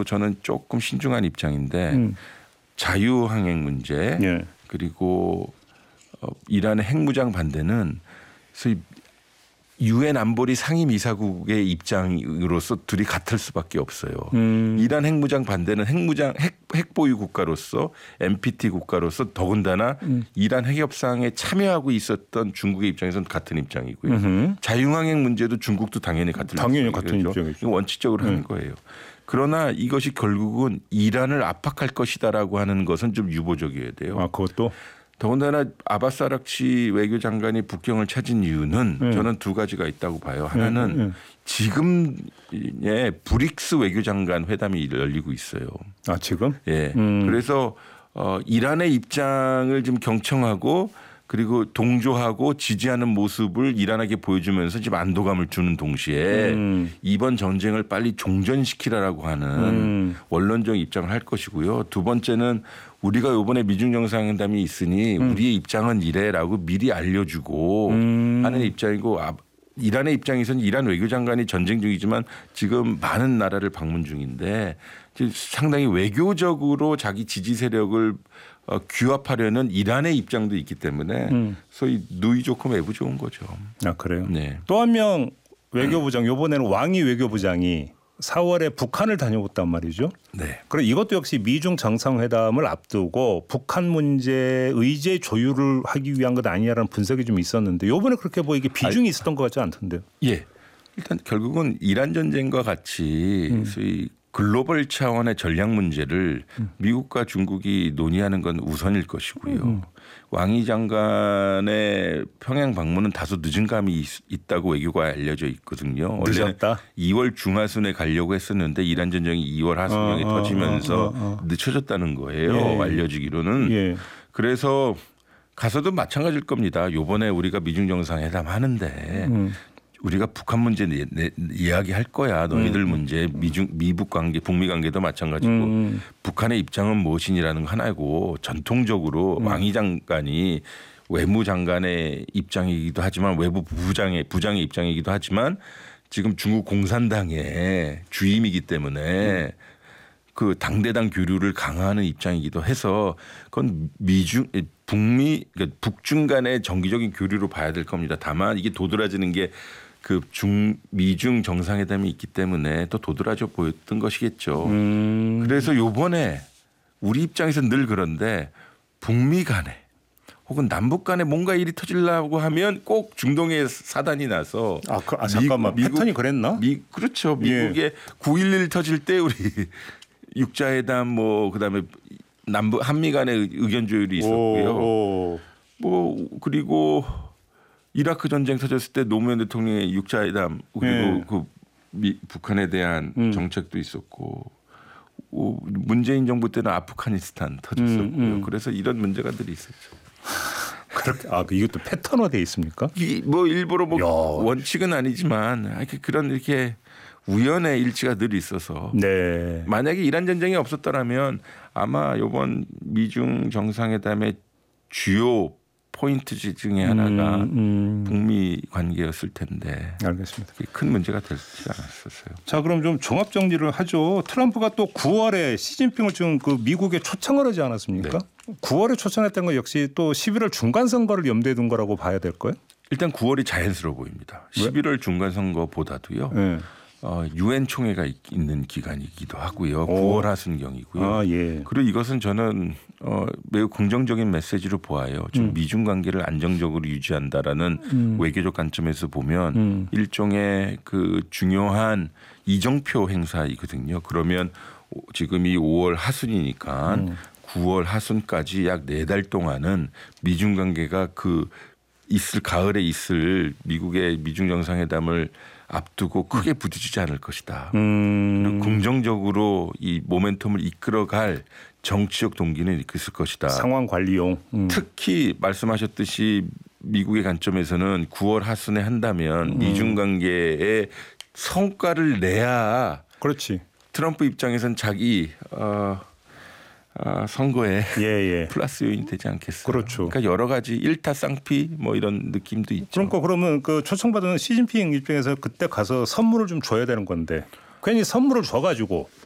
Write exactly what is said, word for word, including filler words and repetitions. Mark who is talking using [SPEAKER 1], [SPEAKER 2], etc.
[SPEAKER 1] 기본적으로 저는 조금 신중한 입장인데
[SPEAKER 2] 음.
[SPEAKER 1] 자유항행 문제
[SPEAKER 2] 예.
[SPEAKER 1] 그리고 어, 이란의 핵무장 반대는 소위 유엔 안보리 상임이사국의 입장으로서 둘이 같을 수밖에 없어요. 음. 이란 핵무장 반대는 핵무장 핵, 핵보유 국가로서 엔피티 국가로서 더군다나 음. 이란 핵협상에 참여하고 있었던 중국의 입장에서는 같은 입장이고요. 음흠. 자유항행 문제도 중국도 당연히 같은
[SPEAKER 2] 당연히 같은 입장이죠.
[SPEAKER 1] 원칙적으로 음. 하는 거예요. 그러나 이것이 결국은 이란을 압박할 것이다라고 하는 것은 좀 유보적이어야 돼요.
[SPEAKER 2] 아, 그것도?
[SPEAKER 1] 더군다나 아바스 아락치 외교장관이 북경을 찾은 이유는 네. 저는 두 가지가 있다고 봐요. 하나는 네, 네. 지금의 브릭스 외교장관 회담이 열리고 있어요.
[SPEAKER 2] 아, 지금?
[SPEAKER 1] 예.
[SPEAKER 2] 음.
[SPEAKER 1] 그래서 어, 이란의 입장을 좀 경청하고 그리고 동조하고 지지하는 모습을 이란에게 보여주면서 지금 안도감을 주는 동시에 음. 이번 전쟁을 빨리 종전시키라라고 하는 음. 원론적 입장을 할 것이고요. 두 번째는 우리가 이번에 미중 정상회담이 있으니 음. 우리의 입장은 이래라고 미리 알려주고 음. 하는 입장이고 이란의 입장에서는 이란 외교장관이 전쟁 중이지만 지금 많은 나라를 방문 중인데 상당히 외교적으로 자기 지지 세력을 어, 규합하려는 이란의 입장도 있기 때문에 음. 소위 누이 좋고 매부 좋은 거죠.
[SPEAKER 2] 아, 그래요?
[SPEAKER 1] 네.
[SPEAKER 2] 또 한 명 외교부장 이번에는 왕이 외교부장이 사월에 북한을 다녀왔단 말이죠.
[SPEAKER 1] 네.
[SPEAKER 2] 그럼 이것도 역시 미중 정상회담을 앞두고 북한 문제 의제 조율을 하기 위한 것 아니냐라는 분석이 좀 있었는데 이번에 그렇게 뭐 이게 비중이 있었던 것 같지 않던데요.
[SPEAKER 1] 예. 일단 결국은 이란 전쟁과 같이 음. 소위 글로벌 차원의 전략 문제를 음. 미국과 중국이 논의하는 건 우선일 것이고요. 음. 왕이 장관의 평양 방문은 다소 늦은 감이 있, 있다고 외교가 알려져 있거든요.
[SPEAKER 2] 늦었다.
[SPEAKER 1] 이월 중하순에 가려고 했었는데 이란 전쟁이 이월 하순경에 어, 터지면서 어, 어, 어. 늦춰졌다는 거예요. 예. 알려지기로는. 예. 그래서 가서도 마찬가지일 겁니다. 이번에 우리가 미중 정상회담 하는데 음. 우리가 북한 문제 내, 내, 이야기할 거야. 너희들 음. 문제, 미중 미북 관계, 북미 관계도 마찬가지고 음. 북한의 입장은 무엇이니라는 거 하나고 전통적으로 음. 왕이 장관이 외무장관의 입장이기도 하지만 외부 부장의 부장의 입장이기도 하지만 지금 중국 공산당의 주임이기 때문에 음. 그 당대당 교류를 강화하는 입장이기도 해서 그건 미중 북미 그러니까 북중 간의 정기적인 교류로 봐야 될 겁니다. 다만 이게 도드라지는 게 그 중 미중 정상회담이 있기 때문에 또 도드라져 보였던 것이겠죠. 음. 그래서 요번에 우리 입장에서 늘 그런데 북미 간에 혹은 남북 간에 뭔가 일이 터지려고 하면 꼭 중동에 사단이 나서
[SPEAKER 2] 아, 그, 아 잠깐만 미국, 패턴이 그랬나?
[SPEAKER 1] 미, 그렇죠. 미국에 예. 구일일 터질 때 우리 육자회담 뭐 그다음에 남북 한미 간의 의견 조율이 있었고요. 오, 오. 뭐 그리고 이라크 전쟁 터졌을 때 노무현 대통령의 육자회담 그리고 네. 그 미, 북한에 대한 음. 정책도 있었고 오, 문재인 정부 때는 아프가니스탄 터졌었고요. 음, 음. 그래서 이런 문제가 늘 있었죠.
[SPEAKER 2] 그렇게 아 이것도 패턴화돼 있습니까?
[SPEAKER 1] 이, 뭐 일부러 뭐 야. 원칙은 아니지만 이렇게 그런 이렇게 우연의 일치가 늘 있어서 네. 만약에 이란 전쟁이 없었더라면 아마 이번 미중 정상회담의 주요 포인트 중에 하나가 음, 음. 북미 관계였을 텐데.
[SPEAKER 2] 알겠습니다.
[SPEAKER 1] 큰 문제가 되지 않았었어요.
[SPEAKER 2] 자, 그럼 좀 종합 정리를 하죠. 트럼프가 또 구월에 시진핑을 지금 그 미국에 초청을 하지 않았습니까? 네. 구월에 초청했던 건 역시 또 십일월 중간 선거를 염두에 둔 거라고 봐야 될까요?
[SPEAKER 1] 일단 구월이 자연스러워 보입니다. 왜? 십일월 중간 선거보다도요. 네. 어, 유엔 총회가 있는 기간이기도 하고요. 오. 구월 하순경이고요.
[SPEAKER 2] 아, 예.
[SPEAKER 1] 그리고 이것은 저는 어, 매우 긍정적인 메시지로 보아요. 지금 음. 미중 관계를 안정적으로 유지한다라는 음. 외교적 관점에서 보면 음. 일종의 그 중요한 이정표 행사이거든요. 그러면 지금이 오월 하순이니까 음. 구월 하순까지 약 네 달 동안은 미중 관계가 그 있을 가을에 있을 미국의 미중 정상회담을 앞두고 크게 부딪히지 않을 것이다. 음. 그리고 긍정적으로 이 모멘텀을 이끌어갈 정치적 동기는 있을 것이다.
[SPEAKER 2] 상황 관리용. 음.
[SPEAKER 1] 특히 말씀하셨듯이 미국의 관점에서는 구월 하순에 한다면 음. 미중 관계에 성과를 내야
[SPEAKER 2] 그렇지.
[SPEAKER 1] 트럼프 입장에서는 자기 어, 어, 선거에 예, 예. 플러스 요인이 되지 않겠어요.
[SPEAKER 2] 그렇죠.
[SPEAKER 1] 그러니까 여러 가지 일타쌍피 뭐 이런 느낌도 있죠.
[SPEAKER 2] 그러니까 그러면 그 초청받은 시진핑 입장에서 그때 가서 선물을 좀 줘야 되는 건데 괜히 선물을 줘가지고